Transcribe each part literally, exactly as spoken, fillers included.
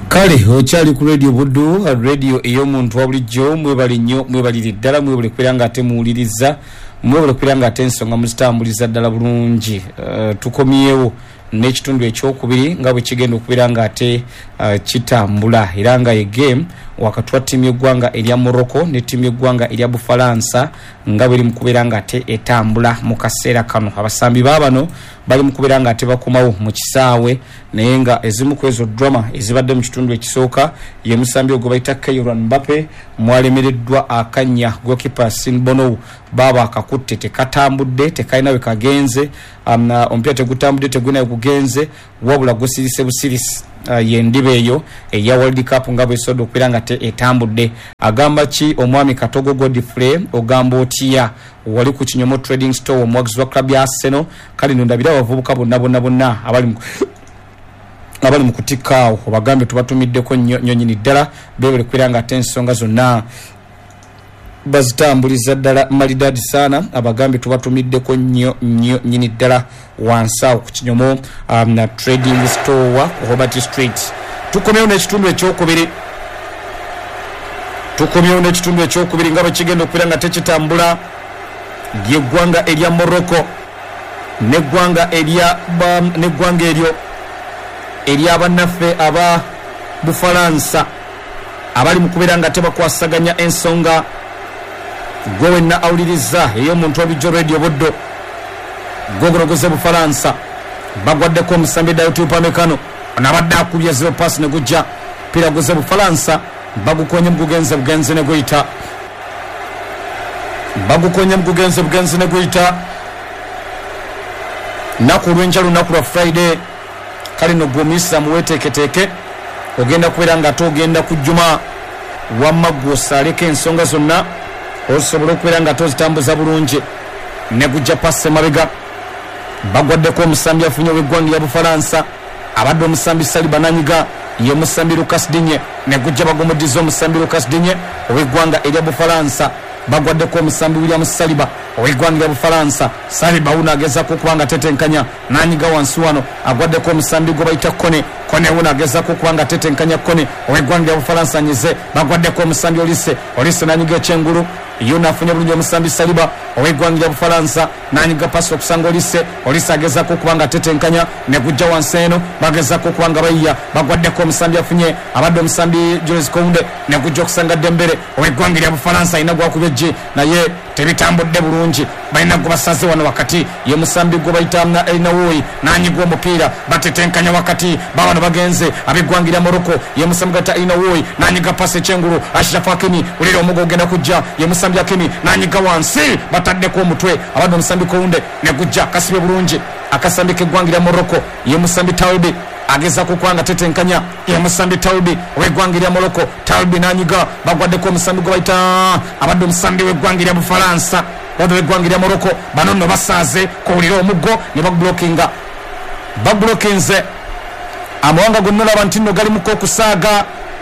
Kale ochali ku radio Buddu, radio eyo muntu wabulijjo mwebali nnyo mwebalire ddala mwebale kwiranga ate muwuliriza mwebale kwiranga ate ensonga muzitambuliza ddala bulungi. Uh, tukomyewo n'ekitundu ekyokubiri nga bwe kigenda okubiranga ate uh, kitambula era nga ye game wakati wa timu y'eggwanga erya Morocco ne timu y'eggwanga erya Bufalansa nga bwe mukubiranga ate etambula mu kaseera kano. Abasambi baabano bali mukubiranga ate bakomawo mu kisaawe naye nga ezimu ku ezo drama ezibadde mu kitundu ekisooka ye musambi ogwo bayita Kylian Mbappe mwalemereddwa akanya goalkeeper Sinbono baba akakutte tekatambudde tekalina we kagenze um, ompya tegutambudde teguna kugenze wabula gusirise busirisi uh, yendibe eyo eya World Cup nga bwe sodo kwiranga te etambudde. Agamba ki omwami Katogo Godfrey ogamba otiya wali ku Kinyomo Trading Store omwagizi wa club ya Arsenal kali ndabira bavubuka bonna bonna bonna abali abali mu kutikaawo obagambe tubatumiddeko nnyonyini ddala bebere kwiranga ate ensonga zonna bazitambuliza ddala malidadi sana abagambe tubatumiddeko nnyo nnyo nyini ddala wansawo ku Kinyomo um, na Trading Store wa Robert Street. Tukomyewo n'ekitundu ekyokubiri tukomyewo n'ekitundu ekyokubiri nga bwe kigenda okwiranga tekitambula ly'eggwanga erya Morocco n'eggwanga erya n'eggwanga eryo erya bannaffe aba Bufalansa abali mu kubeera nga tebakwasaganya ensonga gwe wenna awuliriza eyo muntu wabijjo radio Buddu gogorogoze Bufalansa bagwaddeko omusambi Dayot Upamecano onabadde akubya zero pass ne gujja pira goze Bufalansa bagukonye mugugenze bugenze ne guyita bagukonye mugugenze bugenze ne guyita naku lwenja lunaku lwa Friday kali no gomisa muweteketeke ogenda kubeera nga togenda kujjuma wamma gwosaleko ensonga zonna osobola okubeera nga tozitambuza bulungi ne gujja passe mabega bagwaddeko omusambi afunye w'eggwanga ya Bufalansa abadde omusambi Saliba nanyiga ye musambi Lucas Digne ne gujja bagomodiza omusambi Lucas Digne ow'eggwanga erya Bufalansa bagwaddeko omusambi William Saliba ow'eggwanga erya Bufalansa Saliba una agezako okubanga tetenkanya nanyiga wansi wano agwaddeko omusambi gwe bayita Kone Kone una agezako okubanga tetenkanya Kone ow'eggwanga erya Bufalansa nyize bagwaddeko omusambi Olise Olise nanyiga ekyengulu yona afunye bulungi omusambi Saliba ow'eggwanga erya Bufalansa nanyiga paso okusanga Olise Olise agezako okubanga tetenkanya ne gujja wansi eno bagezako okubanga bayiya bagwaddeko omusambi afunye abadde omusambi Jules Kounde ne gujja okusanga Dembele ow'eggwanga erya Bufalansa ayina gwakubejje naye tebitambudde bulungi balina gwe basaze wano wakati ye musambi gwe bayita Aina Woyi nanyiga omupiira batetenkanya wakati babano bagenze ab'eggwanga erya Morocco ye musambi gata Aina Woyi nanyiga pasi ekyengulu Ashraf Hakimi ulira omugo ogenda kujja ye musambi Hakimi nanyiga wansi bataddeko omutwe abadde omusambi Kounde ne gujja kasibe bulungi akasambi k'eggwanga erya Morocco ye musambi Tawbi ageza kukwanga tetenkanya ye musambi Tawbi w'eggwanga erya Morocco Tawbi nanyiga bagwaddeko omusambi gwe bayita abadde omusambi w'eggwanga erya Bufalansa wabwe w'eggwanga erya Morocco bano nno basaaze kuwulira omuggo ne bagublokinga bagublokinze amawanga gonna olaba nti nno gali muko okusaaga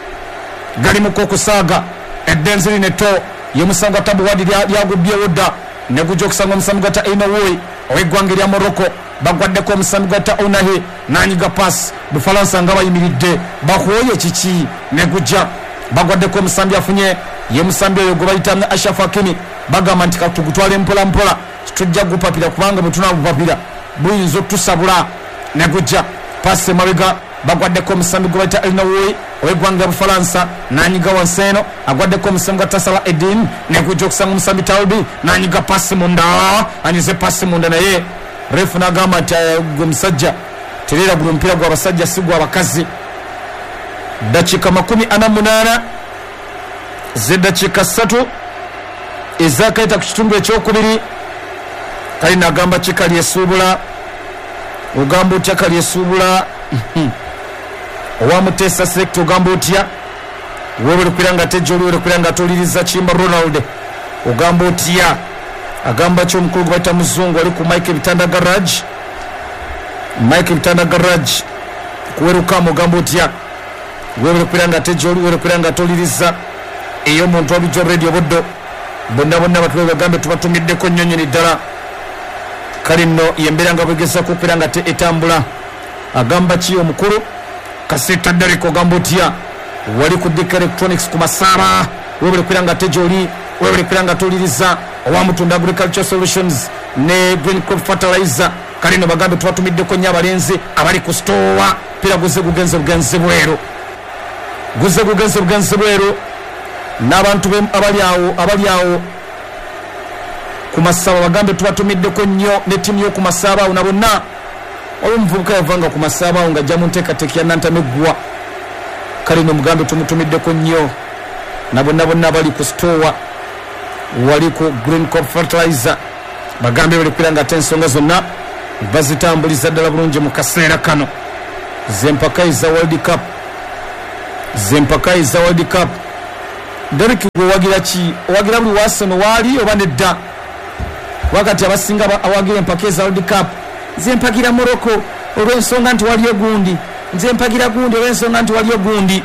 gali muko okusaaga eddenzi lineto ye musambi Tabu Wadi lyagubyewo dda ne gujja okusanga omusambi gata Aina Woyi ow'eggwanga erya Morocco bagwaddeko omusambi gata Unahi nanyiga pass Bufalansa nga bayimiridde bahoye kiki ne gujja bagwaddeko omusambi afunye ye musambi oyo gwe bayita Ashraf Hakimi bagamba nti katugutwale mpola mpola tujja gupapira kubanga bwe tunabupapira buyinza otusabula ne gujja passe mabega bagwaddeko omusambi gwe bayita Aina Woyi ow'eggwanga ya Bufalansa nanyiga wansi eno agwaddeko omusambi gwa Salah Eddine ne gujja okusanga omusambi Tawbi nanyiga passe munda anyize passe munda naye refu nagamba nti gwe musajja terera guno omupiira gw'abasajja si gw'abakazi. Dakiika makumi ana munaana z'eddakiika ssatu ezakayita ku kitundu ekyokubiri kali nagamba ki kali esuubula ogamba otya kali esuubula owamuteesa selekta ogamba otya webere kwiranga tejja oliwere kwiranga toliriza Kimba Ronald ogamba otya agamba ki omukulu gwe bayita muzungu ali ku Mike Bitanda Garage Mike Bitanda Garage kuwerukamu ogamba otya webere kwiranga tejja oliwere kwiranga toliriza eyo muntu wabijjo radio Buddu bonna bonna batuwe bagambe tubatumiddeko nnyonyini ddala kali nno yembeera nga bwegesa kukwiranga te etambula agamba ki omukulu Kaseta Derek Gambotia wali ku Dick Electronics ku Masaba webule kwiranga tejoli webule kwiranga tuliriza owamutunda Agriculture Solutions ne Green Crop Fertilizer kalino bagambe twatumidde ko nya balenzi abali ku store pira guze kugenze bugenze bwero guze kugenze bugenze bwero n'abantu abali awo abali awo ku Masaba bagambe twatumidde ko nnyo ne timu yo ku Masaba unabonna olumvubuka yavanga ku Masaba nga jamu nteka tekia nantamegwa kalino mugambe tumutumidde ko nnyo nabonna bonna bali ku store wali ku Green Crop Fertilizer bagambe bali kwiranga tensonga zonna bazitambuliza ddala bulungi mu kaseera kano zempaka za World Cup zempaka za World Cup Derek gwe wagira ki wagira buli wasano wali oba nedda wakati abasinga awagira empaka za World Cup zempagira Morocco olw'ensonga nti waliyo gundi zempagira gundi olw'ensonga nti waliyo gundi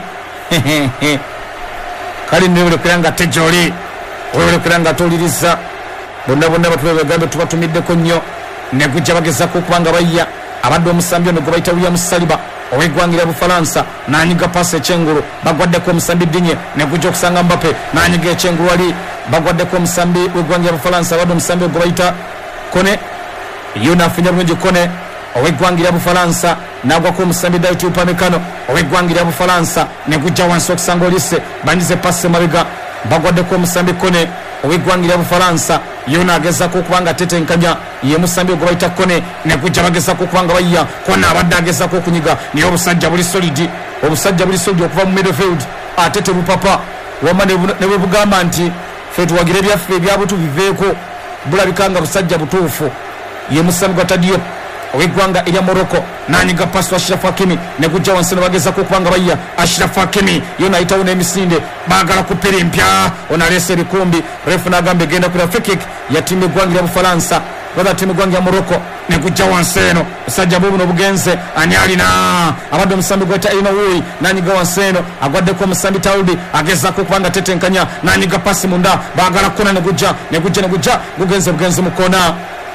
kali nibule kwiranga tejoli webule kwiranga toliriza bonna bonna batule bagambe tubatumiddeko nnyo ne kujja bagezako okubanga bayya abadde omusambi ono gwe bayita William Saliba ow'eggwangira Bufalansa n'anyiga pasi ekyengulu bagwaddeko omusambi Dinye ne kujja okusanga Mbappe n'anyiga ekyengulu wali bagwaddeko omusambi w'eggwangira Bufalansa abadde omusambi gwe bayita Kone yona afinya bulungi Kone ow'eggwangira Bufalansa n'agwako omusambi Dayot Upamecano ow'eggwangira Bufalansa ne kujja wansi okusanga Olise banyize pasi emabega bagwaddeko omusambi Kone ow'eggwangira Bufalansa yona agezako okubanga tetenkanya ye musambi gwe bayita Kone ne kujja bagezako okubanga bayya Kone abadde agezako okunyiga naye obusajja buli solidi obusajja buli solidi okuva mu midfield ate tebupapa wama ne bwe bugamba nti ffe tuwagira ebyaffe ebyabutu biveeko bulabika nga busajja butuufu ye musambi gwa Tadiyo ow'eggwanga erya Morocco n'anyiga pasi wa Ashraf Hakimi ne kujja wansi ne bagezako okubanga bayya Ashraf Hakimi yona ayitawo n'emisinde baagala kupera empya ono aleese ebikumbi refu n'agamba egenda kula free kick ya ttiimu eggwangira Bufalansa baba ttiimu eggwangira Morocco ne kujja wansi eno busajja bwe buno bugenze ani alina abadde omusambi gweta Elina Wuyi n'anyiga wansi eno agwaddeko omusambi Tawudi agezako okubanga tetenkanya n'anyiga pasi munda baagala kona ne gujja ne gujja ne gujja gugenze bugenze mu kona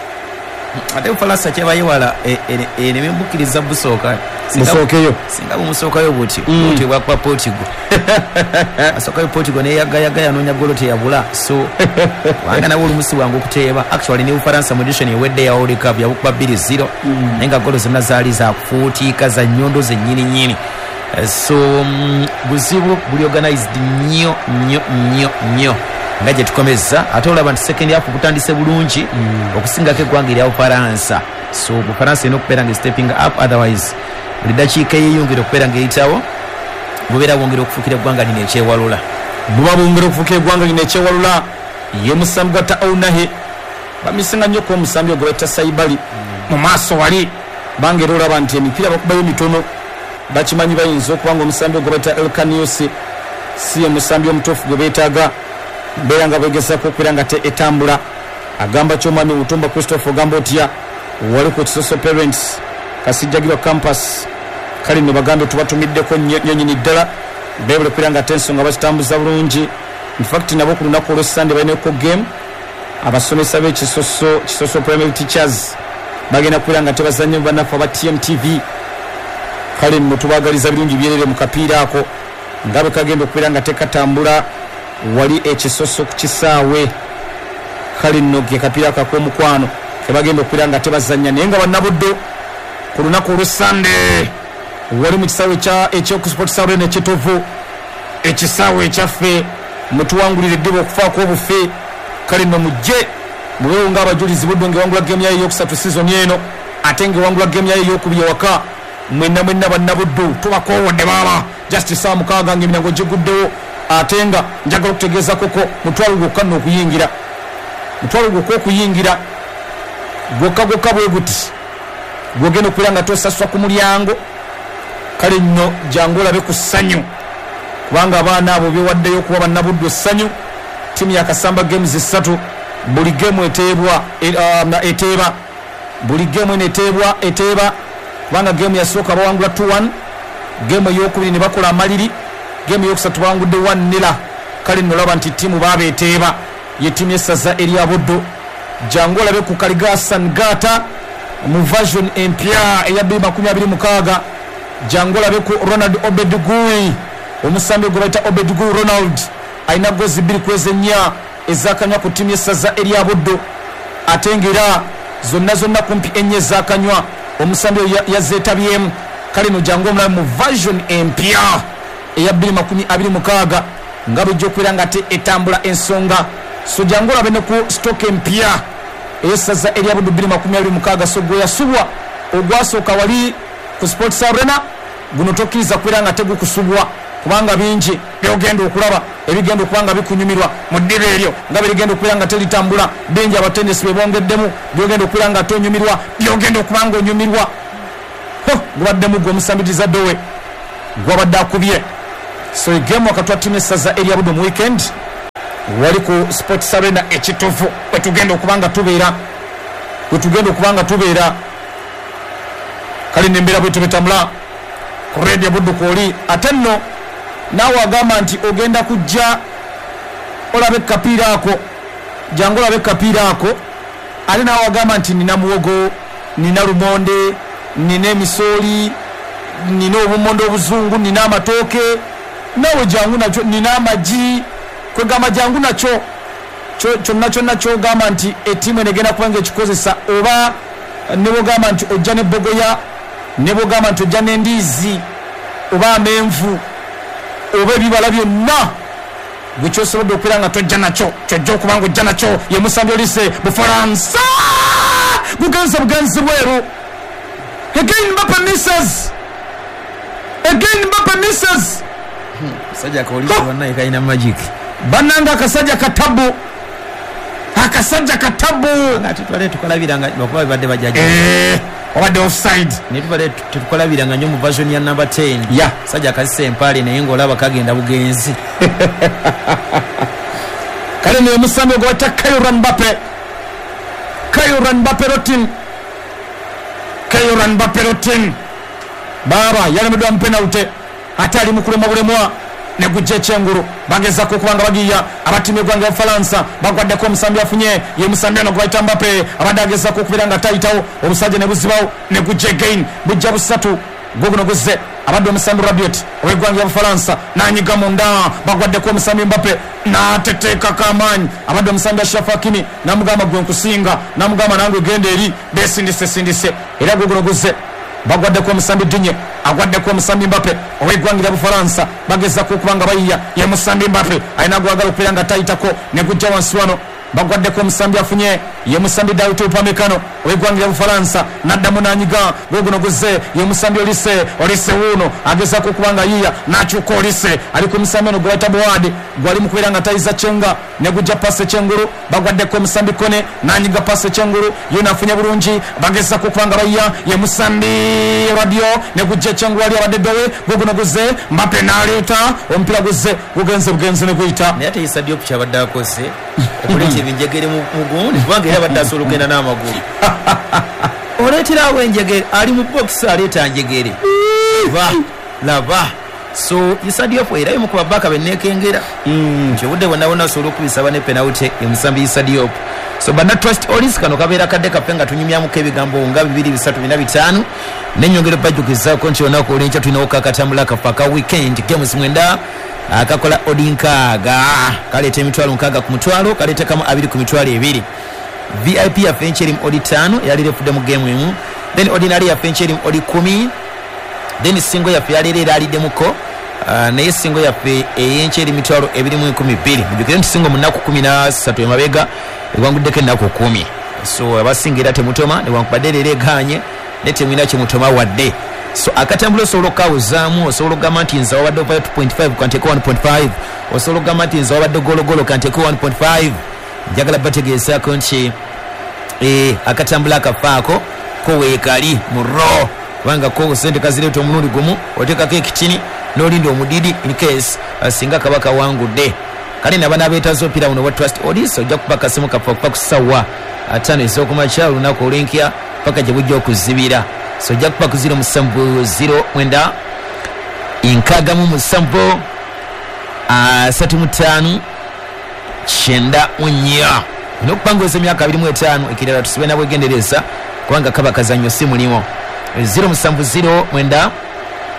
ate Bufalansa kyebayiwala nemembukiriza busooka musookeyo singa bumusookayo buti buti bwakwa Portugal asookayo Portugal neyagayaga yanoonya golo teyabula so wanga nawe olumusi wange okuteeba actually ne Bufalansa mu edition ewedde ya World Cup yabukuba bbiri zero naye nga golo zonna zaali zakufuutiika za nnyondo zennyini nyini so buzibu buli organized nnyo nnyo nnyo nnyo nga gye tukomeza ate olaba nti second half kutandise bulungi okusingako eggwanga erya Bufalansa so Bufalansa erina okubeera nga stepping up otherwise buli dakiika eyeyongera okubeera nga eyitawo bubeera bwongera okufuukira eggwanga lino ekyewalula buba bwongera okufuukira eggwanga lino ekyewalula ye musambi gwa Ta'ounahe bamisinga nnyo omusambi ogwe bayita Saibali mu maaso wali banga era olaba nti emipiira bakubayo mitono bakimanyi bayinza okuba nga omusambi ogwe bayita El Kaniusi si ye musambi omutuufu gwe beetaaga mbeera nga bwegezako okubeera nga te etambula agamba kyomwami Butumba Christopher ogamba otya wali ku Kisoso Parents Kasijjagirwa campus kale ne bagambe tubatumiddeko nnyonyini ddala beebule okubeera nga tensonga bakitambuza bulungi infact nabo ku lunaku olw'Essande balinako game abasomesa b'ekisoso Kisoso Primary Teachers bagenda kubeera nga tebazannye mu bannaffe aba T M T V kale nno tubaagaliza birungi byerere mu kapiira ako nga bwe kagenda okubeera nga tekatambula wali ekisoso ku kisaawe kale nno ge kapiira kak'omukwano kebagenda okubeera nga tebazannya naye nga bannabuddo ku lunaku olw'Essande wali mu kisaawe ekyokusportsaawe nekitovu ekisaawe ekyaffe mutuwangulire eddiba okufaako obufe kale nno mujje mubeewo ng'abajulizi buddo ng'ewangula geemu yayo eyokusatu sizoni eno ate ng'ewangula geemu yayo eyokubiri ewaka mwenna mwenna bannabuddo tubakoowodde baaba just saa mukaaga ng'eminango giguddewo ate nga njagala okutegeeza koko mutwalo gwokka nno okuyingira mutwalo gwokka okuyingira gwokka gwokka bwe guti gwogenda okubeera nga tosaswa ku mulyango kale nno jangu olabe ku ssanyu kubanga abaana abo bewaddeyo okuba bannabuddu essanyu ttiimu ya Kasamba games esatu buli geemu eteebwa eteeba buli geemu eno eteebwa eteeba kubanga geemu yasooka bawangula two one geemu eyokubiri ne bakola amaliri geemu eyokusatu bawangudde one nil kale nno olaba nti ttiimu baaba eteeba ye ttiimu y'essaza erya Buddo jangu olabe ku Kaliga Sangata mu version empya eya bbiri makumi abiri mukaaga jangola beku Ronald Obedugui omusambi gwe bayita Obedugui Ronald aina gozi bbiri kweze nnya ezakanywa ku timu y'essaza erya Buddo atengera zonna zonna kumpi enye zakanywa omusambi yazeetabyemu kale no jangu omulabe mu version empya eya bbiri makumi abiri mukaaga nga bujja okubeera nga te etambula ensonga so jangu olabe ne ku stock empya ey'essaza erya Buddo bbiri makumi abiri mukaaga so gwe yasubwa ogwasooka wali ku Sports Arena guno tokkiriza kubeera nga tegukusubwa kubanga bingi byogenda okulaba ebigenda okubanga bikunyumirwa mu ddiba eryo nga birigenda okubeera nga teritambula bingi abatendesi bebongeddemu byogenda okubeera nga tonyumirwa byogenda okubanga onyumirwa gubaddemu gwe omusambitiza dowe gwabadde akubye so egemu wakati wa timu essaza erya Buddo mu weekend wali ku Sports Arena ekitovu wetugenda okubanga tubeera wetugenda okubanga tubeera kale nembeera bwe tubetambula ku radio Buddo kwoli ate nno naawe agamba nti ogenda kujja olabe kapiira ako jangu olabe kapiira ako ate naawe agamba nti nina muwogo nina lumonde nina emisooli nina obumonde obuzungu nina amatooke naawe jangu nakyo nina amagi kwegamba jangu nakyo kyonna kyonna kyogamba nti ettiimu enegenda kubanga ekikozesa oba ne bwogamba nti ojja ne bogoya ne bwogamba nti ojja n'endiizi oba amenvu oba ebibala byonna gwe kyosobodde okubeera nga tojja nakyo kyojja okubanga ojja nakyo ye musambi olise Bufaransa gugenze bugenzi bweru again Mbappe misses again Mbappe misses sajja kaolise bannaye kalina magic bannanga akasajja katabu akasajja katabu ati twale tukolabiranga bakuba bibadde bajaji eh obadde offside ne tubale tukolabiranga nnyo mu version ya number ten ya sajja kasise empale naye ng'olaba kagenda bugenzi kale ne musambi gwata Kylian Mbappe Kylian Mbappe rotin Kylian Mbappe rotin baba yalemedwa mu penalty atali mukulema bulemwa ne gujje chenguru bageza ko kubanga bagiya abatime gwanga Faransa bagwadde ko musambi afunye ye musambi no gwata Mbappe abadageza ko kubiranga taitawo obusaje ne buzibawo ne gujje gain bujja busatu gogono guzze abadde omusambi Rabiot owegwanga ya Faransa nanyiga munda bagwadde ko musambi Mbappe na teteka kamanyi abadde omusambi Ashraf Hakimi namugamba gwe nkusinga namugamba nange gende eri besindise sindise era gogono guzze bagwadde ko musambi Dinye agwadde ko musambi Mbappe owegwangira Bufaransa bageza ko kubanga bayiya ye musambi Mbappe ayina gwagala kupiranga taitako ne kujja wansi wano bagwadde ko musambi afunye ye musambi Dawiti Upamecano owegwangira Bufaransa naddamu nanyiga gogono guzze ye musambi Olise Olise wuno ageza ko kubanga yiya nakyuka Olise ali ku musambi no gwata Boade gwali mu kupiranga taiza chenga ne kujja passe chenguru bagwadde ko musambi Kone nanyiga passe chenguru yona afunye bulungi bageza ko kubanga bayiya ye musambi Radio ne kujja chenguru ali abadde dowe gogono guzze Mbappe naleta ompira guzze gugenze bugenze ne kuyita naye ate Issa Diop kyabadde akose okuleta ebinjegere mu gundi kubanga era badde asobola okugenda n'amagulu oleeterawo enjegere ali mu box aleeta njegere ba laba so Issa Diop era yimu ku babaka benneekengera nti obudde bwonna bwonna asobola okubisaba ne penalty emusambi Issa Diop so bana trust Olis kano kabeera kadde kape nga tunyumyamuko ebigambo nga bibiri bisatu bina bitaano n'ennyongero bajjukizaako nti onaku olwenkya tulinawo kakatambula kafa ka weekend games mwenda akakola odinkaaga kaleeta emitwalo nkaaga ku mutwalo kaleetekamu abiri ku mitwalo ebiri V I P yaffe enkyerimu odi ttaano yali refudde mu geemu emu then ordinary yaffe enkyerimu odi kumi then singo yaffe yaleero era aliddemuko uh, naye singo yaffe ey'enkyeri mitwalo ebiri mu enkumi bbiri mujjukire nti singo mu nnaku kumi na ssatu emabega ewanguddeko ennaku kumi so abasinga era temutoma newankubadde leero egaanye ne temwina kyemutoma wadde so akatambula osobola okukawuzaamu osobola okugamba nti nze wabadde ovaayo two point five kanteeko one point five osobola okugamba nti nze wabadde gologolo kanteeko one point five njagala bategeezaako nti eh, akatambula akafaako ko weekali mu ro kubanga ko sente kazireeta omulundi gumu oteekako ekitini n'olinda omudiidi in case uh, singa kabaka wangudde kale naba n'abeetaza opiira buno bwa trust odis ojja kuba kasimu kafa okuva ku ssaawa ataano ez'okumakya olunaku olw'enkya paka gye bujja okuzibira so ojja kuba ku ziro musanvu ziro mwenda nkaaga mu musanvu asatu mu ttaano kyenda mu nnya n'okupanguza emyaka abiri mu etaano ekirala tusibe na bwegendereza kubanga kaba kazannyo si mulimu ziro musanvu ziro mwenda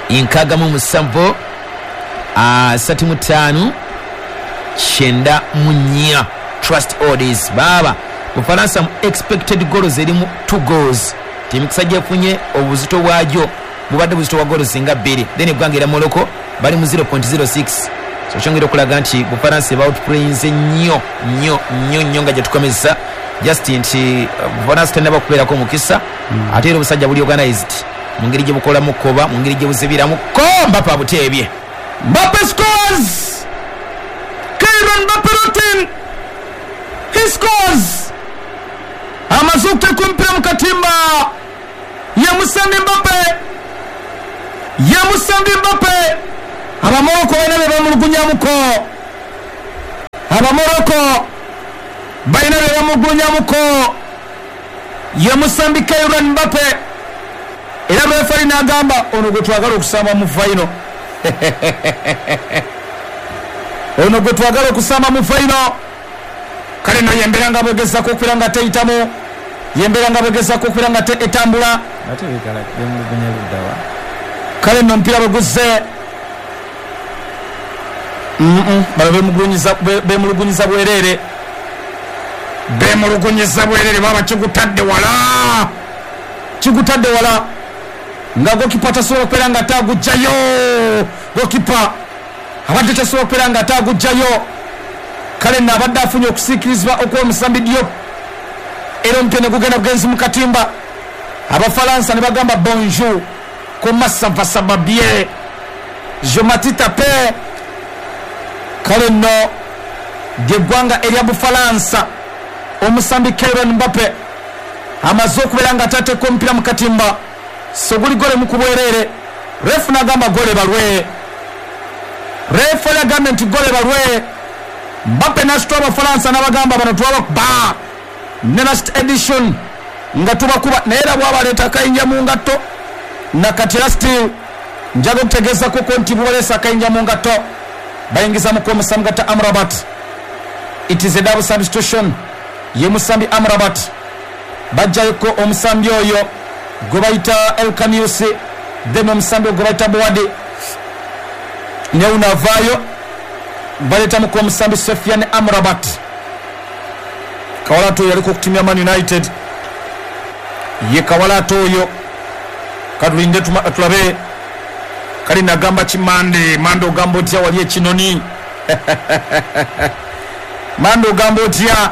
nkaaga mu musanvu asatu mu ttaano kyenda mu nnya. Trust orders baba Bufaransa mu expected goals erimu two goals. Timikisa gyefunye obuzito bwajyo bubadde buzito wa goals nga bbiri. Then eggwanga era Morocco bali mu zero point zero six. So kyongera okulaga nti Bufaransa ba outplays nnyo nnyo nnyo nnyo nga gyetukomeza just nti Bufaransa tennaba kubeerako omukisa mm. ate era obusajja buli organized mu ngeri gye bukolamu kkoba mu ngeri gye buzibiramu ko Mbappe abuteebye. Mbappe scores. Kylian Mbappe routine. He scores. Amazuke kumpira mu katimba. Ya Musambi Mbappe. Ya Musambi Mbappe. Abamoroko bana be bamulugunyamuko. Abamoroko bana be bamulugunyamuko. Ya Musambi Kylian Mbappe. Era referee n'agamba ono gwe twagala okusamba mu final. Ono gwe twagala okusamba mu final. Kale no yembera nga bwegeza ko kwiranga teitamu. Yembera nga bwegeza ko kwiranga te etambula. Ate bikala yemulugunya ludawa. Kale no mpira baguze. Mhm. Baba bemulugunyiza bemulugunyiza bwerere. Bemulugunyiza bwerere baba kigutadde wala. Kigutadde wala. Nga gokipa tasobola kwiranga tagujjayo. Gokipa abadde tasobola kwiranga tagujjayo. Kale nabadde afunye okusikirizibwa okuwa Musambi Diop. Era omutwe gugenda bugenzi mu katimba. Abafalansa ne bagamba bonjour. Comment ça va, ça va bien? Je m'attita pe. Kale no gegwanga eria Bufalansa. Omusambi Kylian Mbappe amaze okubeera nga tate ko mpira mu katimba. So guli gole mu kubwerere. Refu nagamba gole balwe. Refu nagamba nti gole balwe. Mbappe nasitwa Abafalansa n'abagamba bano twaba ba next edition nga tubakuba neera bwabaleeta kayinja mu ngatto nakati still njaga okutegeeza ko nti bwaleesa kayinja mu ngatto bayingiza mu Musambi gata Amrabat. It is a double substitution. Ye Musambi Amrabat bajjayo ko omusambi oyo gwe bayita El Kaniusi, then omusambi gwe bayita Bouadi ne unavaayo baleta mu Musambi Sofiane Amrabat. Kawalato yaliko kutimya Man United. Ye Kawalato oyo kadulinde tulabe kali nagamba kimande mando gambo tia wali ekinoni. Mando gambo tia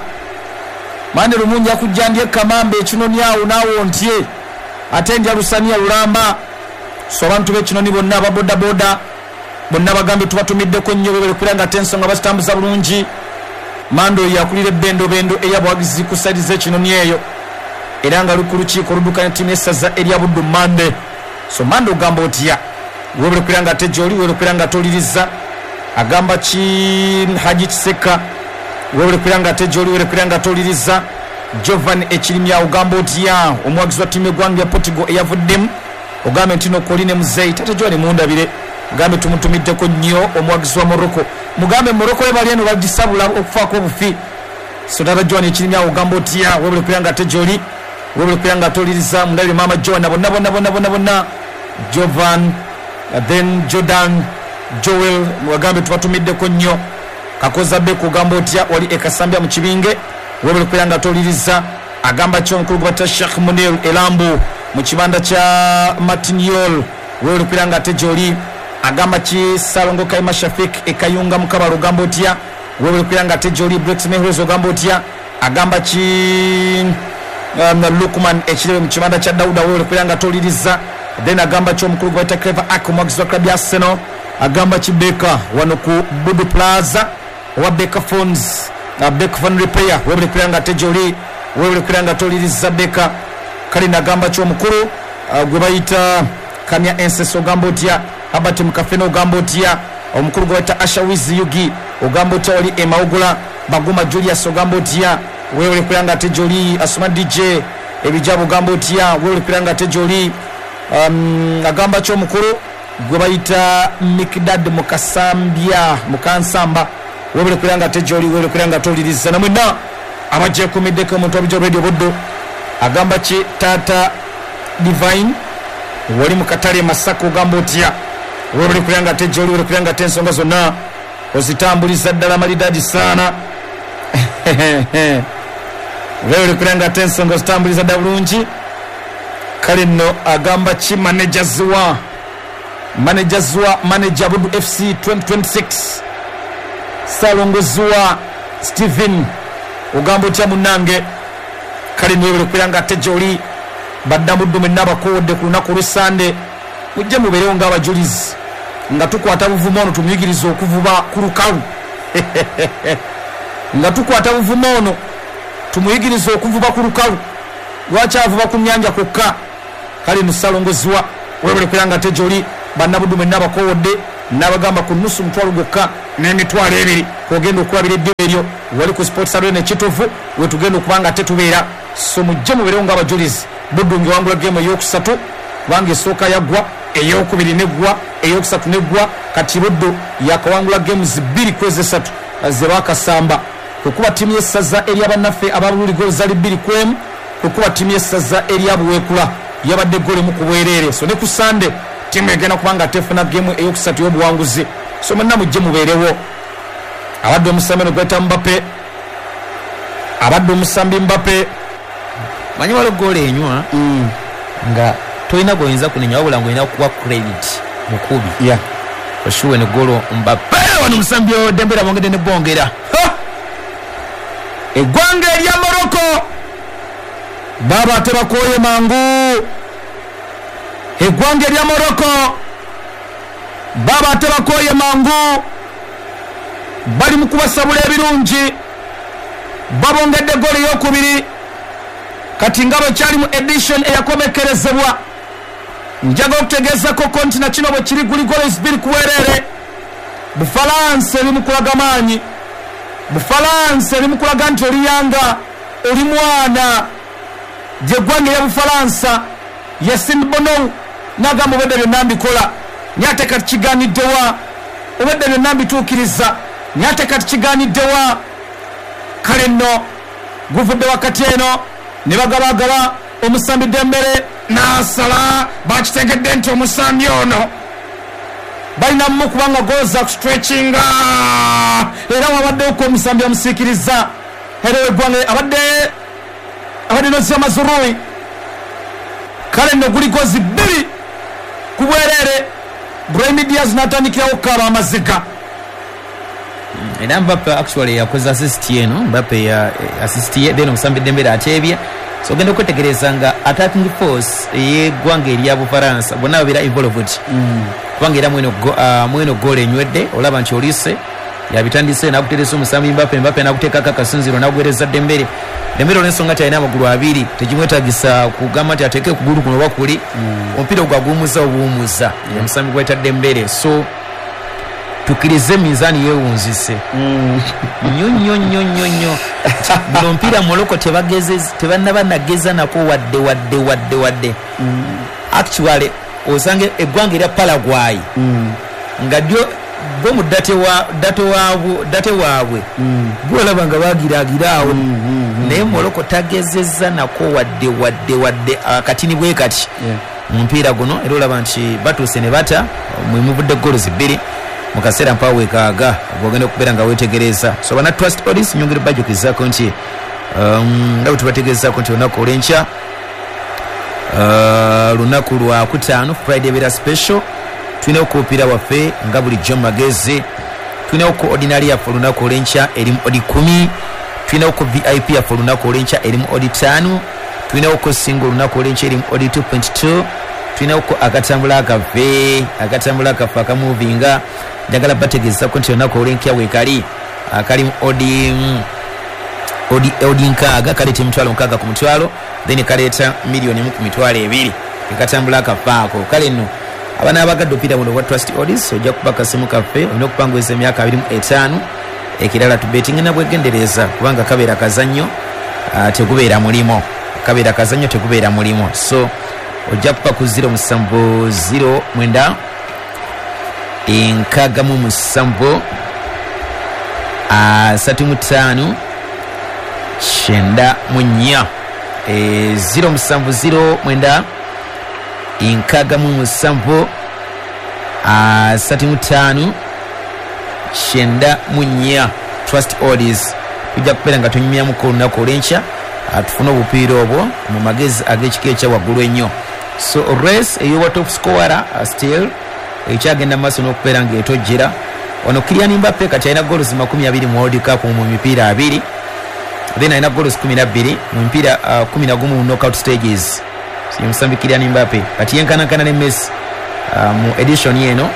mande lumunja kujjandye kamambe ekinoni awo nawo ntye atendya lusania lulamba. So abantu bekinoni bonna ababoda boda bonna bagambe tubatumiddeko nnyo bebe kulanga tensonga basitambuza bulungi. Mando yakulire bendo bendo eyabwagizi ku side z'ekinoni eyo era nga lukulukiiko ludukanya timu essaza erya Buddu Mande. So Mando gamba otya webere kulanga tejoli webere kulanga toliriza agamba ki Haji Kiseka webere kulanga tejoli webere kulanga toliriza Jovan Ekirimya ugamba otya omwagizi wa timu egwange ya Portugal eyavuddemu ogambe ntino Koline Muzeyi tate jwali mundabire mugambe tumutumiddeko nnyo omwagizi wa Morocco mugambe Morocco ebali eno bagisabula okufaako obufi. So tata Joan Ekirimya ugamba otya webere kulanga tejoli webere kulanga toliriza mundabire mama Joan bonna bonna bonna bonna bonna Jovan uh, then Jordan Joel wagambe tubatumiddeko nnyo kakoza be kugamba otya wali ekasambya mu kibinge webere kulanga toliriza agamba kyo omukulu gwa Sheikh Munir Elambu mu kibanda kya Martinyol webere kulanga tejoli agamba ki Salongo Kaima Shafik ekayunga mukabalo gamba otya webere kulanga tejoli Brex Mehrezo gamba otya agamba ki um, Lukman ekirebe mu kibanda kya Dauda webere kulanga toliriza. Then agamba kyo omukulu gwa Clever Ak omwagizi wa club ya Arsenal agamba kibeka wano ku Budu Plaza wa Beka Phones na Beka Phone Repair webere kulanga tejoli webere kulanga toliriza Beka kali nagamba kyo omukulu uh, gwe bayita Kanya Enseso gamba otya Habati Mukafeno gamba otya omukulu gwe bayita Ashawizi Yugi ogamba otya wali Emaugula Baguma Julius ogamba otya webere kulanga tejoli Asuma D J ebijabo gamba otya webere kulanga tejoli. Um, agamba kyo mukuru gwe bayita Mikdad Mukasambya Mukansamba webere kulanga tejoli webere kulanga toliriza na mwina abaje kumiddeko omuntu abijo radio Buddu agamba ki Tata Divine wali mu katale Masako gamba otya webuli kulanga te joli webuli kulanga te ensonga zonna ozitambuliza ddala malidadi sana webuli kulanga te ensonga ozitambuliza ddala bulungi kale nno agamba ki managers wa managers wa manager Buddu F C twenty twenty-six salongozi wa Stephen ogamba otya munange kale nno webuli kulanga te joli badda Buddu mwenna abakoodde ku lunaku olw'Essande mujje mubeerewo ng'abajulizi nga tukwata buvumo ono tumuyigiriza okuvuba ku lukalu nga tukwata buvumo ono tumuyigiriza okuvuba ku lukalu lwaki avuba ku nnyanja kwokka kale nusalongoziwa webule kulanga tejoli bannabuddu mwenna abakoowodde n'abagamba ku nusu mutwalo gwokka n'emitwalo ebiri kwogenda okulabira eddiba eryo wali ku sports arena ekitovu wetugenda okubanga tetubeera so mujje mubeerewo ng'abajulizi Buddu ngewangula geemu eyokusatu kubanga esooka yaggwa eyokubiri neggwa eyokusatu neggwa kati Buddu yakawangula games bbiri kwezi esatu ze bakasamba kwekuba ttiimu y'essaza eri abannaffe ababululi golo zali bbiri kwemu kwekuba ttiimu y'essaza eri abuweekula yabadde golo emu ku bwereere so ne ku Sande ttiimu egenda kubanga tefuna geemu eyokusatu y'obuwanguzi so mwenna mujje mubeerewo abadde omusambi eno gweta Mbappe abadde omusambi Mbappe manyi waliwo golo enywa mm. nga toyina goyinza kunenya wabula ngoyina kuwa credit mukubi yeah. oshuwe ne golo Mbappe wano musambi Dembele bongedde ne bongera eggwanga erya Morocco baba tebakoye mangu eggwanga erya Morocco baba tebakoye mangu bali mu kubasabula ebirungi babongedde golo eyokubiri kati nga bwekyali mu edition eyakomekerezebwa njaga okutegeezako kontina kino bwe kiri guli golo bbiri kuweerere Bufalansa eri mu kulaga maanyi Bufalansa eri mu kulaga nti oliyanga oli mwana gyeggwanga ya Bufalansa Yassine Bono n'agamba obwedde byonna mbikola nyate kati kigaaniddewa obwedde byonna mbituukiriza nyate kati kigaaniddewa kale nno guvudde wakati eno ne bagabagaba omusambi Dembele n'asala bakitegedde nti omusambi ono balina mu kubanga goza kustretchinga era wabadde ko omusambi amusiikiriza era eggwanga abadde abadde nozia Mazurui kale nno guli gozi bbiri ku bwereere Brahim Diaz n'atandikirawo kaba amaziga era Mbappe actually yakoze assist eno Mbappe ya assist ye then omusambi Dembele ateebye so genda okwetegereza nga attacking force yeggwanga erya Bufalansa bonna babeera involved mm. kubanga era mweno go, uh, mweno golo enywedde olaba nti olise yabitandise nakuteresa omusambi Mbappe Mbappe nakuteekako akasinziro nagwereza Dembele Dembele olw'ensonga ti alina amagulu abiri tekimwetagisa kugamba nti ateeke kugulu kuno oba kuli omupiira mm. gwagumuza obuwumuza yeah. omusambi gweta Dembele so tukirize minzaani yeewunzise nnyo nnyo nnyo nnyo nnyo guno omupiira Morocco tebannaba nageza nako wadde wadde wadde wadde actually osanga eggwanga erya Paraguay nga ddyo bo mu date waabwe gwolaba nga bagiraagiraawo naye Morocco tagezezza nako wadde wadde wadde akatini bwe kati omupiira guno era olaba nti batuuse ne bata mwemuvudde golo zibbiri mu kaseera mpawo wekaaga ogenda okubeera nga weetegereza so bana trust audits nyongere bajjukizaako nti nga bwe tubategeezaako nti olunaku olw'enkya lunaku lwa kutaano Friday ebeera special tulinawo ku opiira waffe nga bulijjo magezi tulinawo ku ordinary yaffe olunaku olw'enkya erimu odi kumi tulinawo ku V I P yaffe olunaku olw'enkya erimu odi ttaano tulinawo ku single olunaku olw'enkya erimu odi two point two tulinawo ku akatambula akave akatambula akaffe akamuvinga njagala bategeezako nti olunaku olw'enkya weekali akalimu odi odi odi nkaaga kaleeta emitwalo nkaaga ku mutwalo then kaleeta miliyoni emu ku mitwalo ebiri ekatambula akafaako kale nno abaana abagadde opiira buno bwa trust audits ojja kuba kasimu kaffe olina okupanguliza emyaka abiri mu etaano ekirala tubetinga na bwegendereza kubanga kabeera kazannyo uh, tegubeera mulimo kabeera kazannyo tegubeera mulimo so ojja kuba ku zero musanvu zero mwenda enkaaga mu musanvu asatu mu ttaano kyenda mu nnya e zero musanvu zero mwenda enkaaga mu musanvu asatu mu ttaano kyenda mu nnya Trust Odds tujja kubeera nga tunyumyamuko olunaku olw'enkya tufune obupiira obwo mu magezi ag'ekika ekya waggulu ennyo. So race eyowa top scorer uh, still ekyagenda maaso n'okubeera ng'etojjera wano. Kylian Mbappe kati alina goals makumi abiri mu World Cup mu mipiira abiri, then alina goals kumi na bbiri mu mipiira uh, kumi na gumu mu knockout stages. So musambi Kylian Mbappe kati yenkanankana ne Messi uh, mu edition yeno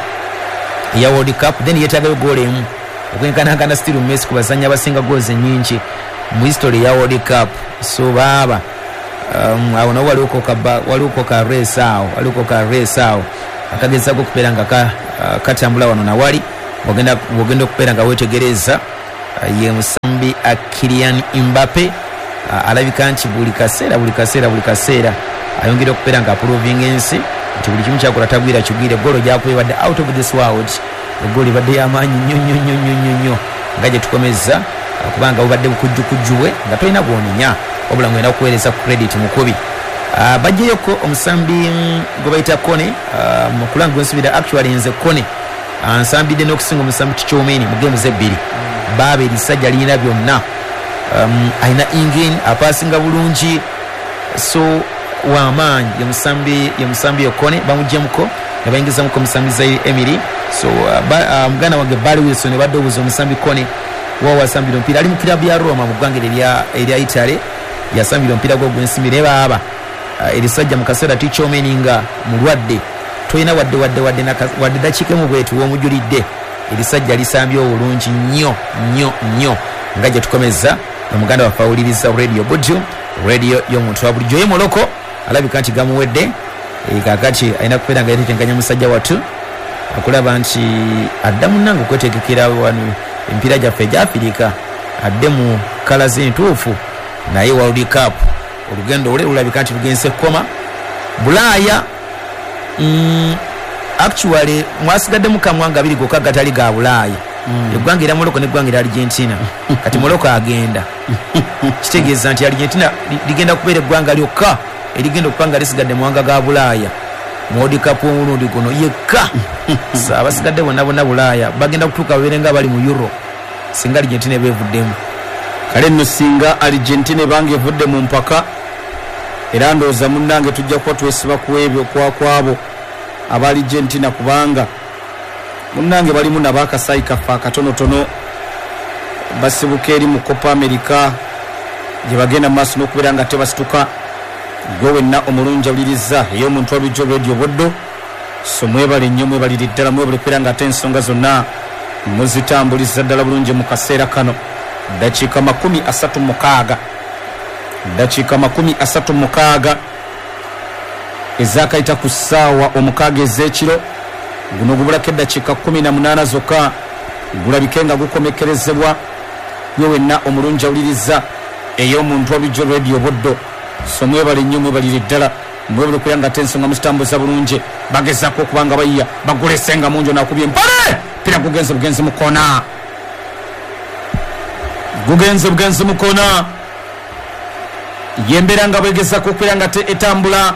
ya World Cup, then yeetagayo goal emu okwenkanankana still Messi ku bazannyi abasinga goals ennyingi mu history ya World Cup. So baba um, awo nawo waliwo ka waliwo ka race awo waliwo ka race awo akagezaako okubeera nga ka, uh, katambula wano nawali ogenda ogenda okubeera nga weetegereza uh, ye musambi uh, Kylian Mbappe uh, alabika nti buli kaseera buli kaseera buli kaseera ayongera okubeera nga approving ensi nti buli kimu kyakola tagwira kigwire. Golo gyakubadde out of this world, egoli badde y'amaanyi nnyo nnyo nnyo nnyo nnyo nga gye tukomeza kubanga bubadde bukujjukujjuwe nga tolina gw'onenya wabula ngenda kuweereza credit mukubi. Uh, bajjeyoko omusambi gwe bayita Kone uh, mukulanga gwensubira actually nze Kone uh, nsambidde n'okusinga omusambi Tichomeni mu games ebbiri mm. baaba erisajja lirina byonna, um, alina ingin apasinga bulungi, so wamaanyi ye musambi ye musambi Okone bamugjemuko ne bayingizamuko omusambi Zaire Emery. So uh, uh, muganda wange Barry Wilson badde obuza omusambi Kone wa wasambira omupiira ali mu kilabu ya Roma mu ggwanga erya erya Italy, yasambira omupiira gwo gw'ensimbi ne baaba uh, erisajja mu kaseera Tichomeni nga mulwadde toyina wadde wadde wadde wadde dakiika mu bwetu w'omujulidde erisajja lisambye obulungi nnyo nnyo nnyo nga gye tukomeza omuganda waffe awuliriza radio Budju radio y'omuntu wa bulijjo. Ye Moloko alabika nti gamuwedde e, kakati alina kubeera nga yetetenkanya musajja watu akulaba nti adda munnange okwetegekera wano empiira gyaffe egya Afirika adde mu kala z'entuufu naye World Cup olugendo ole lulabika nti lugenze koma Bulaaya. mm, actually mwasigadde mu kamwanga abiri gokka gatali ga Bulaaya, mm. eggwanga erya Morocco n'eggwanga erya Argentina kati Morocco agenda kitegeeza nti Argentina ligenda kubeera eggwanga lyokka erigenda okuba nga lisigadde mu wanga ga Bulaaya mu World Cup omulundi guno yekka. So abasigadde bonna bonna Bulaaya bagenda kutuuka babeere nga bali mu Euro singa Argentina eba evuddemu. Kale nno singa Argentina ebanga evudde mu mpaka era ndowooza munnange tujja kuba twesiba ku ebyo kwakwabo aba Argentina kubanga munnange balimu nabakasayi kaffe akatonotono basibuka eri mu Copa America gye bagenda mu maaso n'okubeera nga tebasituka. Gwe wenna omulungi awuliriza ey'omuntu wa bulijjo radio Buddu, so mwebale nnyo mwebalire ddala mwebale kubeera nga ate ensonga zonna muzitambuliza ddala bulungi mu kaseera kano. Dakiika makumi asatu mukaaga dakiika makumi asatu mukaaga ezakayita ku ssaawa omukaaga ez'ekiro guno gubulako eddakiika kumi na munaana zokka gulabike nga gukomekerezebwa. Gwe wenna omulungi awuliriza ey'omuntu wa bulijjo radio Buddu, so mwebale nnyo mwebalire ddala mwebale kubeera nga ate ensonga muzitambuliza bulungi. Bagezaako okubanga bayiya bagulesenga munjo nakubye mpale pira gugenze bugenze mu koona gugenze bugenze mu koona yembeera nga bwegezaako okubeera nga te etambula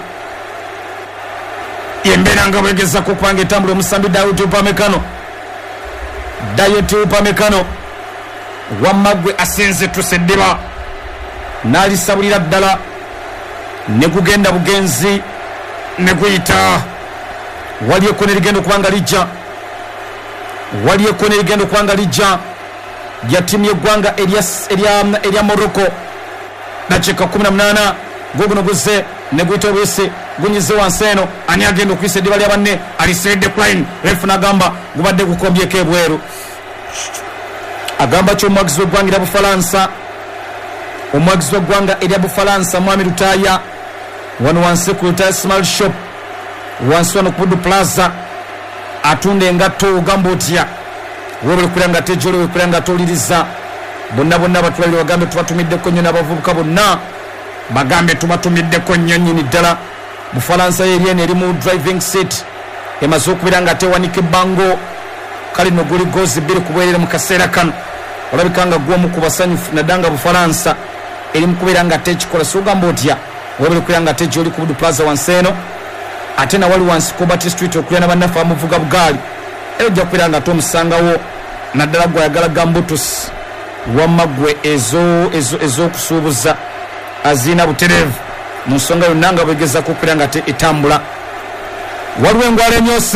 yembeera nga bwegezaako okuba nga etambula omusambi Dayot Upamecano Dayot Upamecano wammagwe asinze tuseddiba n'alisabulira ddala ne gugenda bugenzi ne guyita wali ekkona erigenda okuba nga lijja wali ekkona erigenda okuba nga lijja lya ttiimu y'eggwanga erya Morocco. Dakiika kumi na munaana guguno guzze ne guyita obuyisi gunyize wansi eno ani agenda okuyisa eddiba lya banne alisire decline refu n'agamba gubadde gukombyeko ebweru. Agamba ky'omuwagizi w'eggwanga erya Bufalansa omuwagizi w'eggwanga erya Bufalansa Mwami Lutaya wano wansi ku Lutaya Smart Shop wansi wano ku Buddu Plaza atunda engatto ogamba otya webale kubeera nga tejjole wekubeera nga towuliriza bonna bonna batwalire bagambe tubatumiddeko nnyo n'abavubuka bonna bagambe tubatumiddeko nnyo nnyini ddala. Bufalansa yeryeno eri mu driving seat emaze okubeera nga tewanika ebbango kale no guli goozi bbiri ku bwerere mu kaseera kano olabika nga gw'omu ku basanyufu naddala nga Bufalansa eri mu kubeera nga tekikola so ogamba otya webale kubeera nga tejjoli ku Buddu Plaza wansi eno ate na wali wansi Cobalt Street okulya bannaffe amuvuga bugaali era ojja kubeera nga tomusangawo naddala gwayagala gambutus wamagwe ezo ezo ez'okusuubuza azina butereevu mu nsonga yonna nga bwegezako okubeera nga etambula. Waliwo engwala enyose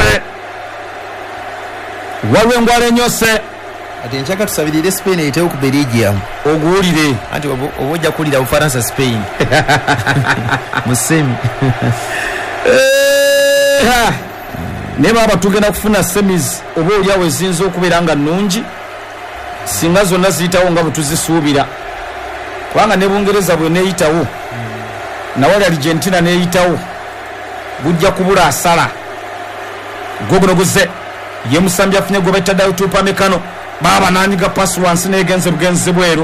waliwo engwala enyose ati nchaka tusabirire Spain eyitewo ku Belgium oguwulire anti oba ojja kuwulira Bufaransa Spain musemi naye baba tugenda kufuna semis oba oliawo eziyinza okubeera nga nnungi singa zonna ziyitawo nga bwe tuzisuubira kubanga ne Bungereza bwe neeyitawo nawali Argentina neeyitawo gujja kubula asala goguno guze ye musambi afunye gwe bayita Dayot Upamecano baba nanyiga pass wansi negenze bugenze bweru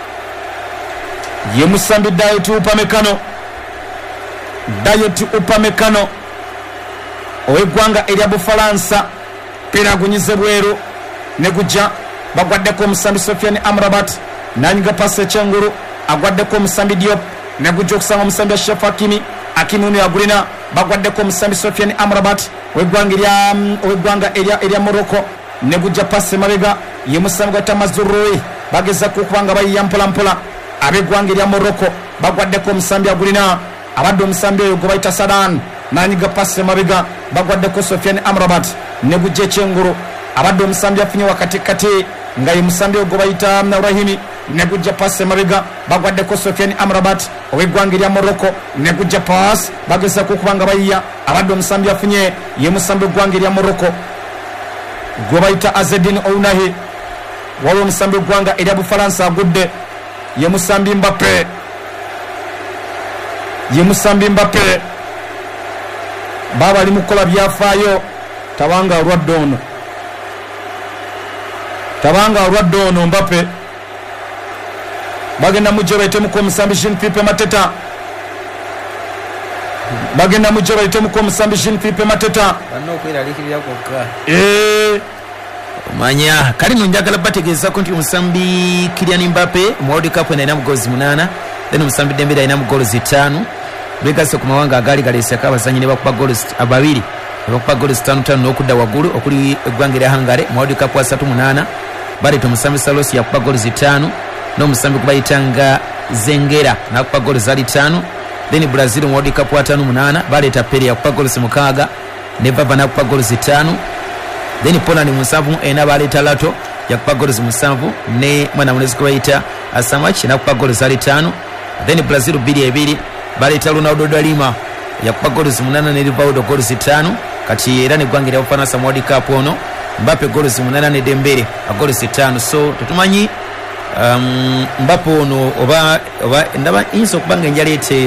ye musambi Dayot Upamecano Dayot Upamecano ow'eggwanga erya Bufalansa peragunyize bweru ne gujja bagwaddeko omusambi Sofiane Amrabat nanyiga pass ekyengulu agwaddeko omusambi Diop ne gujja okusanga omusambi Ashraf Hakimi Hakimi ono yagulina bagwaddeko omusambi Sofiane Amrabat ow'eggwanga erya ow'eggwanga erya erya Morocco ne gujja pass emabega ye musambi gwata Mazurui bagezako okubanga bayiya mpola mpola ab'eggwanga erya Morocco bagwaddeko omusambi agulina abadde omusambi oyo gwe bayita Sadan nanyiga pass emabega bagwaddeko Sofiane Amrabat ne gujja ekyengulu abadde omusambi afunye wakati kati nga ye musambi oyo gwe bayita Rahimi ne gujja pass emabega bagwaddeko Sofiane Amrabat ow'eggwanga erya Morocco ne gujja pass bagezako okubanga bayiya abadde omusambi afunye ye musambi oggwanga erya Morocco gwe bayita Azedine Ounahi waliwo omusambi oggwanga erya Bufalansa agudde ye musambi Mbappe ye musambi Mbappe baba ali mukola byafaayo tabanga olwadde ono tabanga olwadde ono Mbappe bagenda mujjo bayitemuko omusambi Jean Philippe Mateta bagenda mujjo bayitemuko omusambi Jean Philippe Mateta banokweraliikirira kwokka eh manya kali njagala bategeezako nti omusambi Kylian Mbappe mu World Cup ena mu goals munana then omusambi Dembele alina mu goals ttaano begase ku mawanga agali galeseka abazanyi ne bakuba goals ababiri bakuba goals ttaano ttaano n'okudda waggulu okuli eggwanga erya Hungary mu World Cup wa ssatu munana baleeta omusambi Salos yakuba goals ttaano n'omusambi kubayitanga Zengera nakuba goals ali ttaano then Brazil mu World Cup wa ttaano munana baleeta Pele yakuba goals mukaaga ne Vava nakuba goals ttaano then Poland musanvu ena baleeta Lato yakuba goals musanvu ne mwana munezi kubayita Asamach nakuba goals ali ttaano then Brazil bbiri ebiri baleeta Ronaldo da Lima yakuba goals munana ne Rivaldo goals ttaano kati era ne ggwanga erya Bufaransa mu World Cup ono Mbappe goals munana ne Dembele goals ttaano so tetumanyi um, Mbappe ono oba oba ndaba inso kubanga enjaleete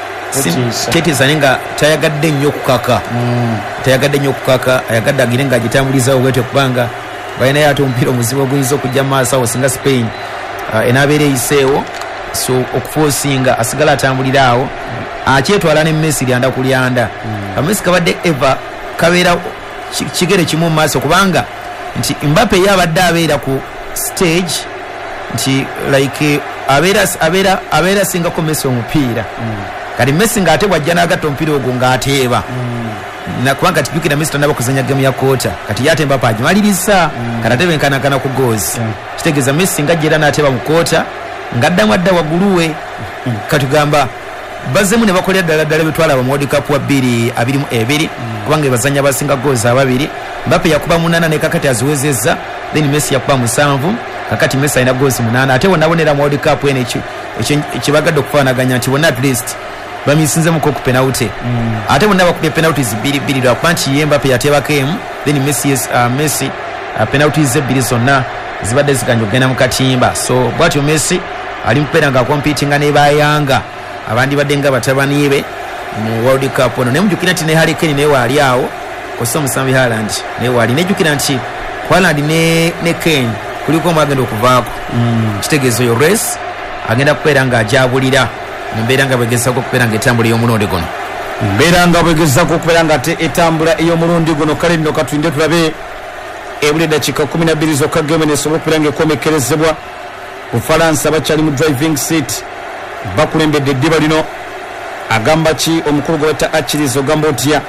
tetizane nga tayagadde nnyo okukaka mm. tayagadde nnyo okukaka ayagadde agire nga agitambulizawo bwete kubanga balinayo ate omupiira omuzibu oguyinza okujja mu maaso awo singa Spain uh, enabeera eyiseewo so okufuusinga asigala atambulira awo akyetwala ne Messi lyanda ku lyanda mm. Messi kabadde eva kabeera kigere kimu mu maaso kubanga nti Mbappe ye abadde abeera ku stage nti like abeera abeera abeera singako Messi omupiira mm. kati Messi ng'ate bwajja n'agatta omupiira ogwo ng'ateeba mm. nakubanga tijjukira Messi tanaba kuzanya gemu ya koota kati yate Mbappe agimaliriza mm. kati ate benkanakana ku goals yeah. kitegeeza Messi ng'ajja era n'ateeba mu koota ng'addamu adda wagguluwe mm. katugamba bazemu ne bakolera ddala ddala betwala mu World Cup wa bbiri abiri mu ebiri mm. kubanga ebazanya basinga goals ababiri Mbappe yakuba munana ne kakati aziwezezza then Messi yakuba musanvu kakati Messi alina goals munana ate wonabonera mu World Cup eno ekibagadde okufaanaganya nti wonna at least bamisinzemuko ku penalty mm. ate bonna bakubye penalties bbiri bbiri lwakuba nti ye Mbappe yateebako emu then Messi, yes, uh, Messi uh, penalties ebbiri zonna zibadde ziganya okugenda mu katimba so bwatyo Messi ali mukubeera nga akompitinga ne bayanga abandi badde nga batabani be mu World Cup ono naye mujjukira nti ne Harry Kane naye waali awo kosa omusambi Haaland naye waali nejjukira nti Haaland ne, ne Kane kuliko omu agenda okuvaako mm. kitegeezo yo race agenda kubeera nga ajabulira mbeera nga bwegezako okubeera nga etambula ey'omulundi guno mbeera nga bwegezako okubeera nga etambula ey'omulundi guno kale nno katulinde tulabe ebuli eddakiika kumi na bbiri zokka gemu nesobola okubeera nga ekomekerezebwa Bufalansa bakyali mu driving seat bakulembedde eddiba lino agamba ki omukulu gwe bata Achilles ogamba otya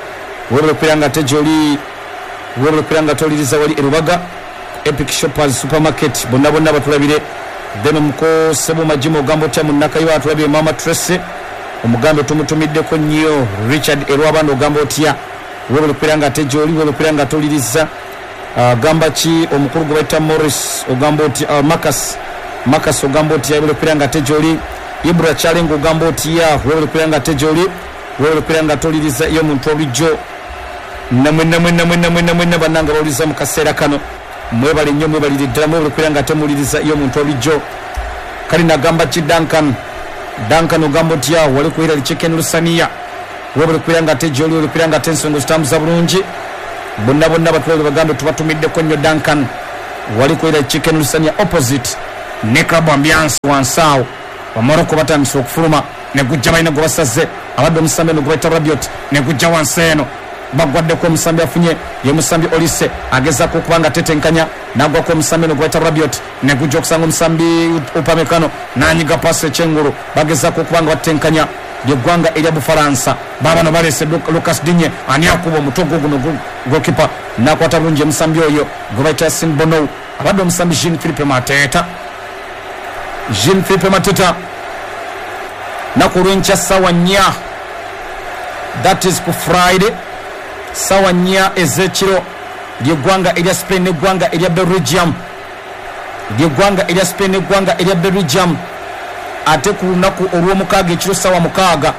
webale kwiranga tejoli webale kwiranga toliriza wali erubaga Epic Shoppers Supermarket bonna bonna batulabire deno mko sebo majimo gambo tya munaka yo atulabire Mama Tracy omugambo tumutumiddeko nnyo Richard Erwabando gambo tya webale kwiranga tejoli webale kwiranga toliriza uh, gamba chi omukuru gwaita Morris ogambo tya uh, Marcus Marcus ogambo tya webale kwiranga tejoli Ibra Chalengo gambo tya webale kwiranga tejoli webale kwiranga toliriza iyo muntu obijo namwe namwe namwe namwe namwe bananga bauliza mu kaseera kano mwebale nnyo mwebalire ddala mwebale kwiranga temuliriza iyo muntu obijo kali nagamba ki Duncan Duncan ogambo tya wali kuira lichicken lusania webale kwiranga tejoli webale kwiranga tensongo zitambuza bulungi bonna bonna batwale bagambe tubatumiddeko nnyo Duncan wali kuira chicken lusania opposite ne club ambiance wansao wa Morocco batandise okufuluma ne gujja balina gwe basaze abadde omusambi no gwaita Rabiot ne gujja wanseno bagwaddeko omusambi afunye ye musambi Olise agezaako okubanga tetenkanya nagwako omusambi no gwaita Rabiot ne gujja okusanga omusambi Upamecano nanyiga pasi ekyengulu bagezaako okubanga batenkanya ly'eggwanga erya Bufaransa babano balese Lucas Digne ani akuba omutogo guno gokipa nakwata bulungi omusambi oyo gwe baita Yassine Bonou abadde omusambi Jean Philippe Mateta Jean Philippe Mateta nakulwencha sawa nnya that is ku Friday sawa nnya ezekiro ly'eggwanga erya Spain n'eggwanga erya Belgium ly'eggwanga erya Spain n'eggwanga erya Belgium ate ku lunaku olw'omukaaga ekiro sawa mukaaga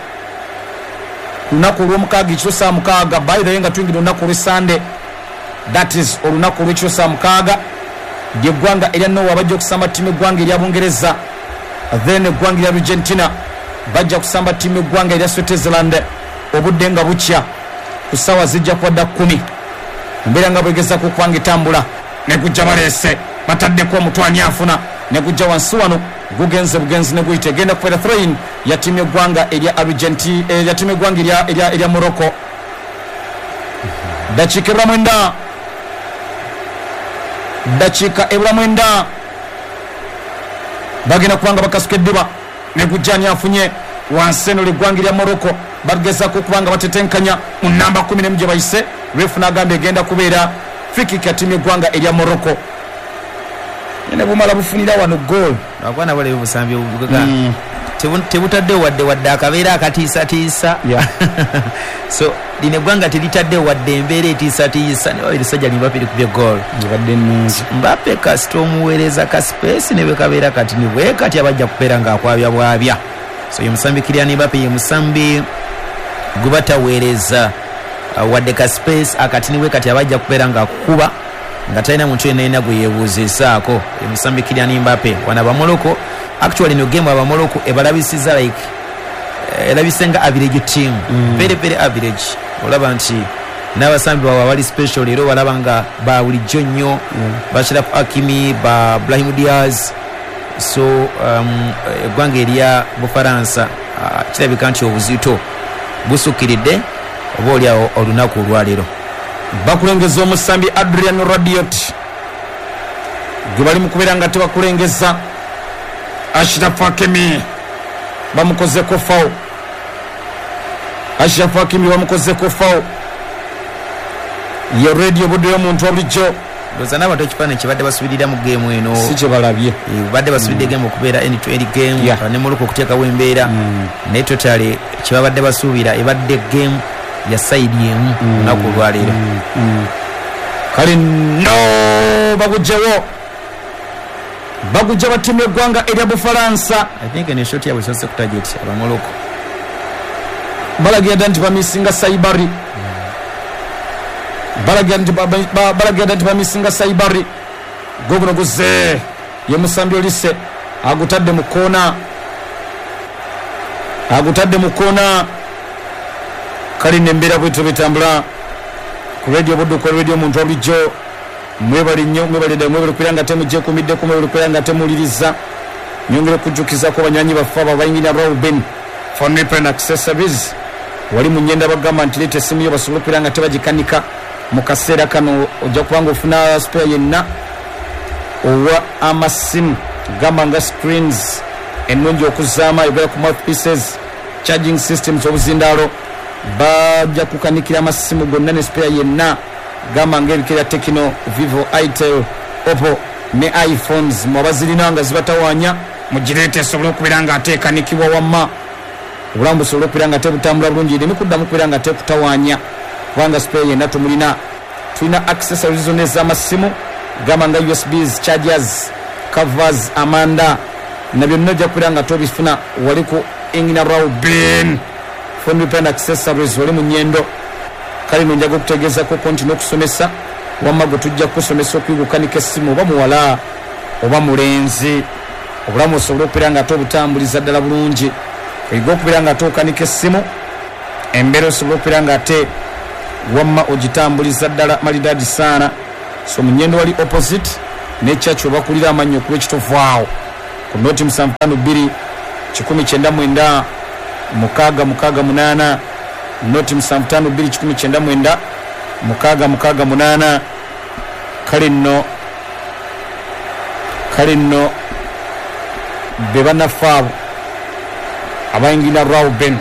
ku lunaku olw'omukaaga ekiro sawa mukaaga by the way nga tuyingira olunaku olw'e Sunday that is olunaku olw'ekiro sawa mukaaga ly'eggwanga erya Norway bajja okusamba ttiimu eggwanga erya Bungereza then eggwanga erya Argentina bajja kusamba ttiimu eggwanga erya Switzerland obudde nga bukya ku ssaawa zijja kuwadda kkumi embeera nga bwegezaako okubanga etambula ne gujja baleese bataddeko omutwani afuna ne gujja wansi wano gugenze bugenzi ne guyita egenda kubeera throin ya ttiimu eggwanga erya Argenti ya ttiimu eggwanga erya erya erya Morocco dakiika ebula mwenda dakiika ebula mwenda bagenda kubanga bakasuka eddiba ne gujja ani afunye wansi eno ly'eggwanga erya Morocco bagezaako okubanga batetenkanya mu namba kumi n'emu gye bayise refu n'agamba egenda kubeera frikik ya ttiimu eggwanga erya Morocco ne bumala bufunira wano goal akwana bale busambi obugaga mm. tebutadde wadde wadde akabeera akatiisatiisa yeah. so lino eggwanga teritadde wadde embeera etiisatiisa ne babiri sajja Mbappe likubye goal badde nnungi Mbappe kasita omuweereza ka space ne bwekabeera kati ne bwe kati abajja kubeera ng'akwabya bwabya so ye musambi Kylian Mbappe ye musambi gwe bataweereza uh, wadde ka space akati ne bwe kati abajja kubeera ng'akukuba nga talina muntu yenna gwe yeebuuzisaako ye musambi Kylian Mbappe wana ba Morocco actually no game aba Morocco ebalabisiza like elabise nga average team mm. very very average olaba nti n'abasambi bawa bali special leero balaba nga ba bulijjo nnyo mm. Bashiraf Hakimi ba Brahim Diaz so um, eggwanga erya Bufaransa uh, kirabika nti obuzito busukiridde oba oliawo olunaku olwaleero bakulengeza omusambi Adrian Rabiot gwe bali mu kubeera nga tebakulengeza Ashraf Hakimi bamukozeko foul Ashraf Hakimi bamukozeko foul ye radio budde omuntu obulijjo doza n'abantu ekifaananyi kibadde basubirira mu geemu eno si kye balabye badde basubidde geemu okubeera N twenty game yeah. ne Morocco okuteekawo embeera mm. naye totally kyebabadde basuubira ebadde geemu ya saidi emu olunaku mm. olwaleero mm. mm. kale no bagujjawo bagujja batimu eggwanga erya Bufaransa I think ne shoti yabwe sose ku target aba Morocco balagira nti bamisinga Saibari balagira nti balagira nti bamisinga Saibari gogono guze ye musambi Olise agutadde mu koona agutadde mu koona kali nembera bwetyo bitambula ku radio budde ku radio muntu obulijjo mwebali nnyo mwebali ddala mwebali kwiranga temujje kumiddeko mwebali kwiranga temuliriza nyongere kujjukiza ko banywanyi baffe abo bayingina Robin for Nipen accessories wali mu nnyenda bagamba nti leeta essimu yo basobole kwiranga tebagikanika mu kaseera kano ojja kubanga ofuna spare yenna owa amasimu gamba nga screens ennungi okuzaama yogera ku mouthpieces charging systems obuzindaalo bajja kukanikira amasimu gonna ne spare yenna gamba ng'ebikera Tekino, Vivo, Itel, Oppo ne iPhones mwabazirina nga zibatawanya mugireete esobole okubeera nga ateekanikibwa wamma obulamu busobole okubeera nga tebutambula bulungi eri mukuddamu okubeera nga tekutawanya kubanga spare yenna tumulina. Tulina accessories zonna ez'amasimu gamba nga U S Bs, chargers, covers, amanda na byonna ojja kubeera nga tobifuna wali ku Ingina Rauben phone repair and accessories wali mu Nyendo. Kale no njaga okutegeezako konti n'okusomesa wamma gwe tujja kusomesa okuyigukanika essimu oba muwala oba mulenzi obulamu osobole okubeera nga ate obutambuliza ddala bulungi oyiga okubeera nga ate okanika essimu embeera osobole okubeera nga ate wamma ogitambuliza ddala malidaadi saana. So mu Nyendo wali opposite n'ekyaki obakulira amannya okuba ekitovu awo ku noti musanvu ttaano bbiri kikumi kyenda mwenda mukaaga mukaaga munaana noti musanvu ttaano bbiri kikumi kyenda mwenda mukaaga mukaaga munaana. Kale nno kale nno be bannaffe abo abayingira Rauben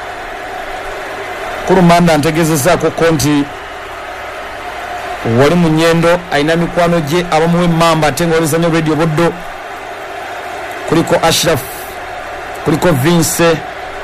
kulumanda ntegezezaako konti wali mu Nyendo alina mikwano gye abamuwa emmamba ate nga walizanyo radio Boddo kuliko Ashraf kuliko Vince